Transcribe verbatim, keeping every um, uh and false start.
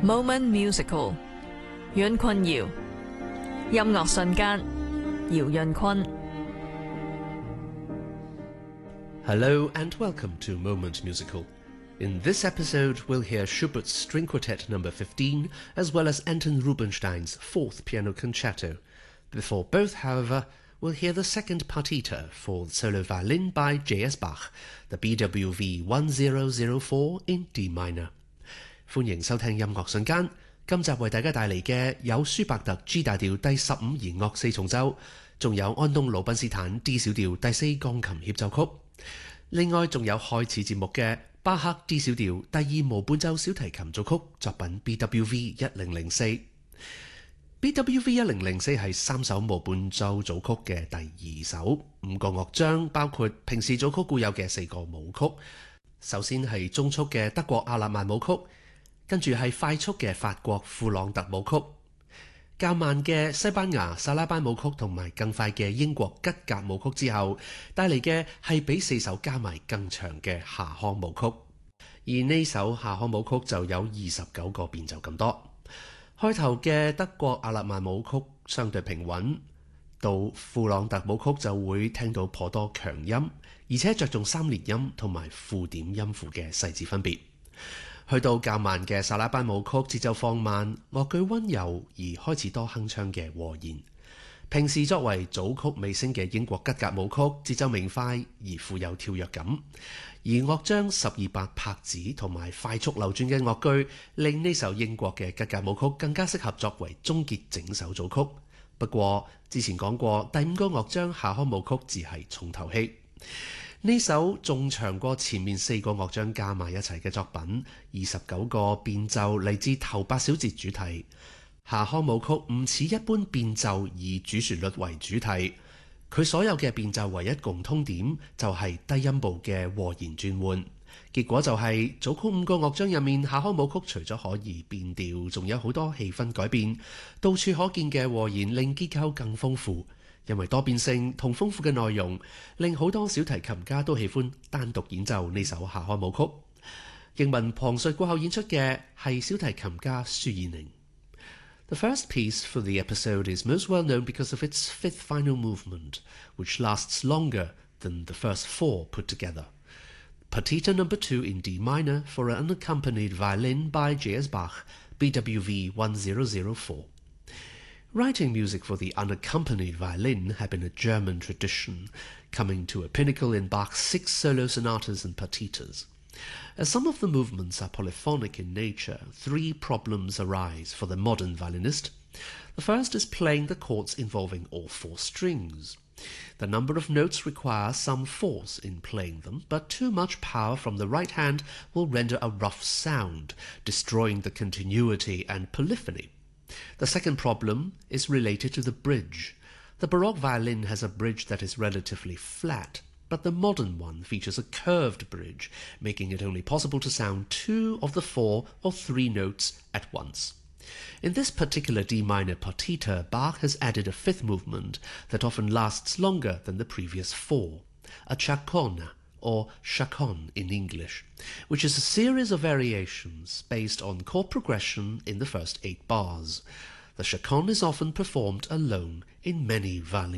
Moment Musical 阮坤堯音樂瞬間姚潤坤 Hello and welcome to Moment Musical. In this episode, we'll hear Schubert's String Quartet number fifteen, as well as Anton Rubinstein's Fourth Piano Concerto. Before both, however, we'll hear the second partita for solo violin by J S Bach, the B W V one thousand four in D minor. 歡迎收聽音樂瞬間，今集為大家帶嚟嘅有舒伯特 G 大調第十五弦樂四重奏，仲有安東魯賓斯坦 D 小調第四鋼琴協奏曲。另外仲有開始節目嘅巴赫 D 小調第二無伴奏小提琴組曲作品 B W V 一零零四。B W V 一零零四係三首無伴奏組曲嘅第二首，五個樂章包括平時組曲固有嘅四個舞曲。首先係中速嘅德國阿勒曼舞曲，跟住係快速嘅法國庫朗特舞曲，較慢嘅西班牙薩拉班舞曲同埋更快嘅英國吉格舞曲之後，帶嚟嘅係比四首加埋更長嘅夏康舞曲。而呢首夏康舞曲就有二十九個變奏咁多。開頭嘅德國阿勒曼舞曲相對平穩，到庫朗特舞曲就會聽到頗多強音，而且着重三連音同埋附點音符嘅細緻分別。去到較慢嘅薩拉班舞曲，節奏放慢，樂句溫柔而開始多鏗鏘嘅和弦。平時作為組曲尾聲嘅英國吉格舞曲，節奏明快而富有跳躍感。而樂章十二拍拍子同埋快速流轉嘅樂句，令呢首英國嘅吉格舞曲更加適合作為終結整首組曲。不過之前講過，第五個樂章夏康舞曲只係重頭戲。呢首仲長過前面四個樂章加埋一齊嘅作品，二十九個變奏嚟自頭八小節主題。夏康舞曲唔似一般變奏以主旋律為主題，佢所有嘅變奏唯一共通點就係低音部嘅和弦轉換。結果就係組曲五個樂章入面，夏康舞曲除咗可以變調，仲有好多氣氛改變，到處可見嘅和弦令結構更豐富。因為多變性同豐富嘅內容，令好多小提琴家都喜歡單獨演奏呢首夏康舞曲。英文旁述過後演出嘅係小提琴家舒爾寧。The first piece for the episode is most well known because of its fifth final movement, which lasts longer than the first four put together. Partita number two in D minor for an unaccompanied violin by J S Bach, B W V one thousand four. Writing music for the unaccompanied violin had been a German tradition, coming to a pinnacle in Bach's six solo sonatas and partitas. As some of the movements are polyphonic in nature, three problems arise for the modern violinist. The first is playing the chords involving all four strings. The number of notes requires some force in playing them, but too much power from the right hand will render a rough sound, destroying the continuity and polyphony. The second problem is related to the bridge. The Baroque violin has a bridge that is relatively flat, but the modern one features a curved bridge, making it only possible to sound two of the four or three notes at once. In this particular D minor partita, Bach has added a fifth movement that often lasts longer than the previous four, a chaconne, or chaconne in English, which is a series of variations based on chord progression in the first eight bars. The chaconne is often performed alone in many violin